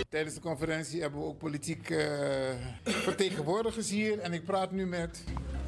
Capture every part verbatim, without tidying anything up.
Tijdens de conferentie hebben we ook politiek uh, vertegenwoordigers hier. En ik praat nu met...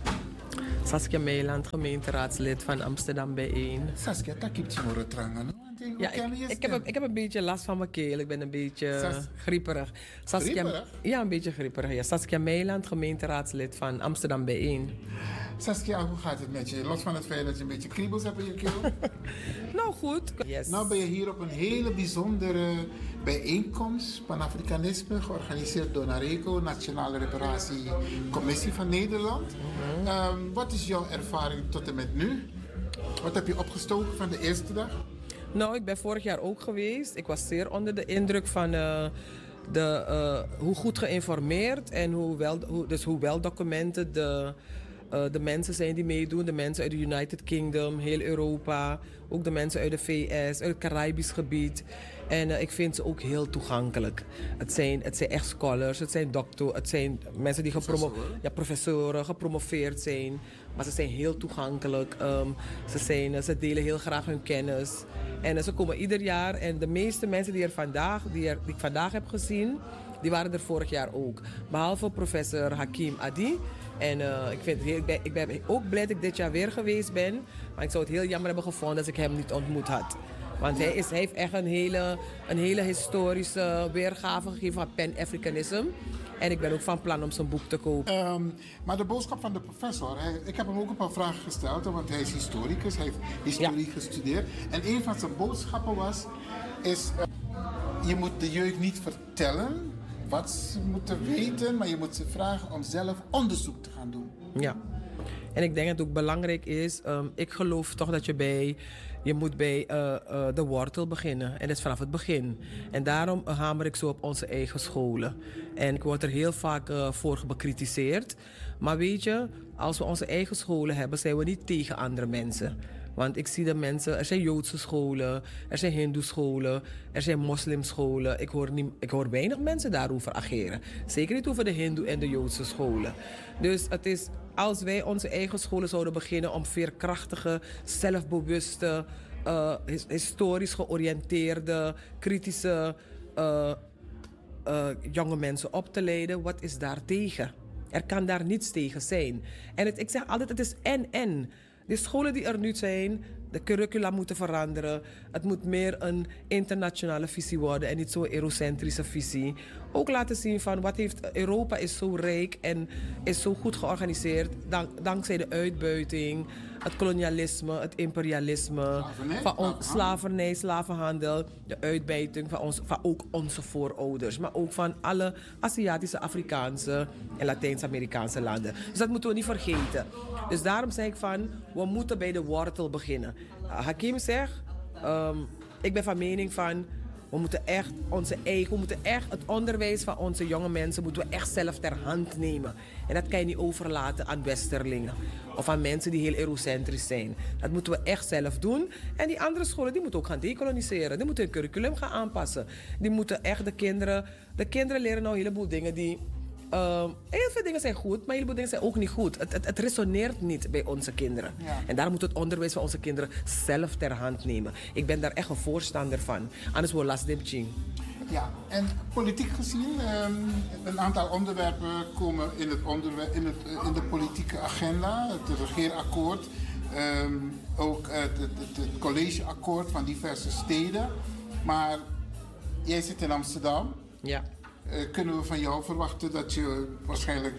Saskia Meiland, gemeenteraadslid van Amsterdam bijeen. Saskia, dat kipt je maar trangen. Ja, ik, ik, heb een, ik heb een beetje last van mijn keel. Ik ben een beetje Sas... grieperig. Saskia, grieperig? Ja, een beetje grieperig. Ja. Saskia Meiland, gemeenteraadslid van Amsterdam bijeen. Saskia, hoe gaat het met je? Los van het feit dat je een beetje kriebels hebt in je keel. Nou goed. Yes. Nou ben je hier op een hele bijzondere bijeenkomst, Pan-Afrikanisme, georganiseerd door NARECO, Nationale Reparatiecommissie van Nederland. Mm-hmm. Um, wat is jouw ervaring tot en met nu? Wat heb je opgestoken van de eerste dag? Nou, ik ben vorig jaar ook geweest. Ik was zeer onder de indruk van uh, de, uh, hoe goed geïnformeerd en hoe wel, hoe, dus hoe wel documenten de, uh, de mensen zijn die meedoen. De mensen uit de United Kingdom, heel Europa, ook de mensen uit de V S, uit het Caribisch gebied. En uh, ik vind ze ook heel toegankelijk. Het zijn, het zijn echt scholars, het zijn doctoren, het zijn mensen die gepromo- ja, professoren, gepromoveerd zijn. Maar ze zijn heel toegankelijk. Um, ze, zijn, ze delen heel graag hun kennis. En uh, ze komen ieder jaar. En de meeste mensen die, er vandaag, die, er, die ik vandaag heb gezien, die waren er vorig jaar ook. Behalve professor Hakim Adi. En uh, ik, vind het heel, ik, ben, ik ben ook blij dat ik dit jaar weer geweest ben. Maar ik zou het heel jammer hebben gevonden als ik hem niet ontmoet had. Want hij, is, hij heeft echt een hele, een hele historische weergave gegeven van Pan-Africanism. En ik ben ook van plan om zijn boek te kopen. Um, maar de boodschap van de professor, hij, ik heb hem ook een paar vragen gesteld, want hij is historicus, hij heeft historie ja. gestudeerd. En een van zijn boodschappen was, is, uh, je moet de jeugd niet vertellen wat ze moeten weten, maar je moet ze vragen om zelf onderzoek te gaan doen. Ja. En ik denk dat het ook belangrijk is, um, ik geloof toch dat je bij, je moet bij uh, uh, de wortel beginnen. En dat is vanaf het begin. En daarom uh, hamer ik zo op onze eigen scholen. En ik word er heel vaak uh, voor bekritiseerd. Maar weet je, als we onze eigen scholen hebben, zijn we niet tegen andere mensen. Want ik zie de mensen, er zijn Joodse scholen, er zijn Hindoescholen, er zijn moslimscholen. Ik hoor, niet, ik hoor weinig mensen daarover ageren. Zeker niet over de Hindoe- en de Joodse scholen. Dus het is, als wij onze eigen scholen zouden beginnen om veerkrachtige, zelfbewuste, uh, historisch georiënteerde, kritische uh, uh, jonge mensen op te leiden, wat is daar tegen? Er kan daar niets tegen zijn. En het, ik zeg altijd, het is en-en. De scholen die er nu zijn, de curricula moeten veranderen. Het moet meer een internationale visie worden en niet zo'n eurocentrische visie. Ook laten zien van wat heeft Europa is zo rijk en is zo goed georganiseerd dank, dankzij de uitbuiting, het kolonialisme, het imperialisme, slavernij, van on, slavernij, slavenhandel, de uitbuiting van, ons, van ook onze voorouders, maar ook van alle Aziatische, Afrikaanse en Latijns-Amerikaanse landen. Dus dat moeten we niet vergeten. Dus daarom zeg ik van, we moeten bij de wortel beginnen. Hakim zegt, um, ik ben van mening van, we moeten echt onze eigen, we moeten echt het onderwijs van onze jonge mensen moeten we echt zelf ter hand nemen. En dat kan je niet overlaten aan westerlingen of aan mensen die heel eurocentrisch zijn. Dat moeten we echt zelf doen. En die andere scholen die moeten ook gaan decoloniseren. Die moeten hun curriculum gaan aanpassen. Die moeten echt de kinderen, de kinderen leren nou een heleboel dingen die... Uh, heel veel dingen zijn goed, maar een heleboel dingen zijn ook niet goed. Het, het, het resoneert niet bij onze kinderen. Ja. En daarom moet het onderwijs van onze kinderen zelf ter hand nemen. Ik ben daar echt een voorstander van. Anders wordt last ching. Ja, en politiek gezien, um, een aantal onderwerpen komen in, het onderwer- in, het, uh, in de politieke agenda. Het regeerakkoord, um, ook uh, het, het, het collegeakkoord van diverse steden. Maar jij zit in Amsterdam. Ja. Uh, kunnen we van jou verwachten dat je waarschijnlijk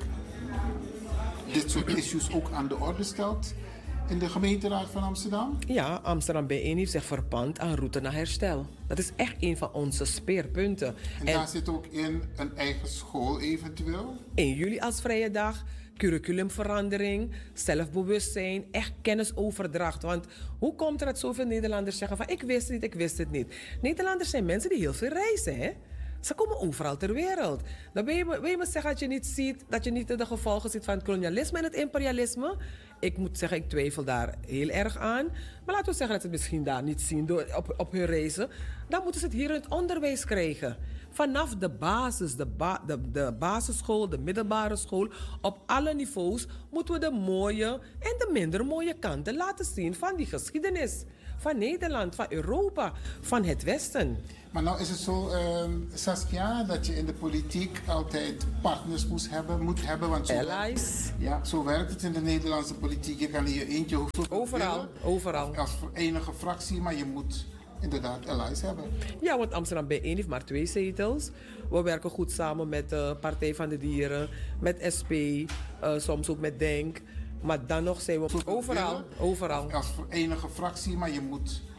dit soort issues ook aan de orde stelt in de gemeenteraad van Amsterdam? Ja, Amsterdam bijeen heeft zich verpand aan route naar herstel. Dat is echt een van onze speerpunten. En, en daar zit ook in een eigen school eventueel? één juli als vrije dag, curriculumverandering, zelfbewustzijn, echt kennisoverdracht. Want hoe komt er dat zoveel Nederlanders zeggen van ik wist het niet, ik wist het niet. Nederlanders zijn mensen die heel veel reizen, hè? Ze komen overal ter wereld. Dan wil je, wil je me zeggen dat je niet ziet, dat je niet in de gevolgen ziet van het kolonialisme en het imperialisme. Ik moet zeggen, ik twijfel daar heel erg aan. Maar laten we zeggen dat ze het misschien daar niet zien door, op, op hun reizen. Dan moeten ze het hier in het onderwijs krijgen. Vanaf de basis, de, ba, de, de basisschool, de middelbare school, op alle niveaus moeten we de mooie en de minder mooie kanten laten zien van die geschiedenis. van Nederland, van Europa, van het Westen. Maar nou is het zo, uh, Saskia, dat je in de politiek altijd partners moest hebben, moet hebben. Want zo Allies. Werkt, ja, zo werkt het in de Nederlandse politiek. Je kan in je eentje hoeveel Overal, willen, overal. Als enige fractie, maar je moet inderdaad allies hebben. Ja, want Amsterdam bijeen heeft maar twee zetels. We werken goed samen met de Partij van de Dieren, met S P, uh, soms ook met Denk. Maar dan nog zijn we overal, overal. Als enige fractie, maar je moet